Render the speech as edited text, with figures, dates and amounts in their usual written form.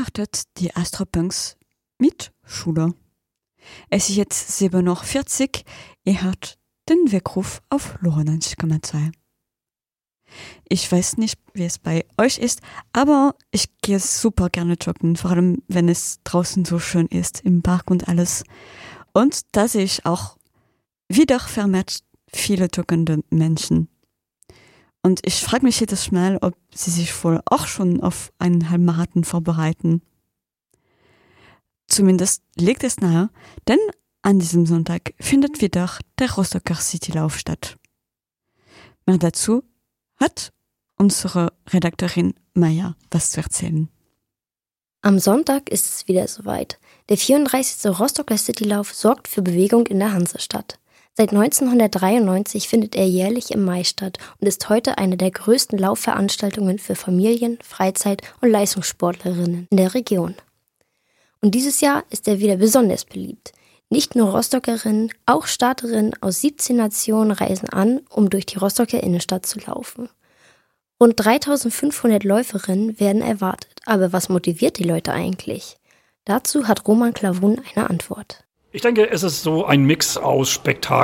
startet die Astropunks mit Schule. Es ist jetzt 7:40 Uhr, hat den Weckruf auf 90,2. Ich weiß nicht, wie es bei euch ist, aber ich gehe super gerne joggen, vor allem wenn es draußen so schön ist, im Park und alles. Und da sehe ich auch wieder vermehrt viele joggende Menschen. Und ich frage mich jedes Mal, ob sie sich wohl auch schon auf einen Halbmarathon vorbereiten. Zumindest liegt es nahe, denn an diesem Sonntag findet wieder der Rostocker Citylauf statt. Mehr dazu hat unsere Redakteurin Maja was zu erzählen. Am Sonntag ist es wieder soweit. Der 34. Rostocker Citylauf sorgt für Bewegung in der Hansestadt. Seit 1993 findet er jährlich im Mai statt und ist heute eine der größten Laufveranstaltungen für Familien, Freizeit- und Leistungssportlerinnen in der Region. Und dieses Jahr ist er wieder besonders beliebt. Nicht nur Rostockerinnen, auch Starterinnen aus 17 Nationen reisen an, um durch die Rostocker Innenstadt zu laufen. Rund 3.500 Läuferinnen werden erwartet. Aber was motiviert die Leute eigentlich? Dazu hat Roman Klavun eine Antwort. Ich denke, es ist so ein Mix aus Spektakel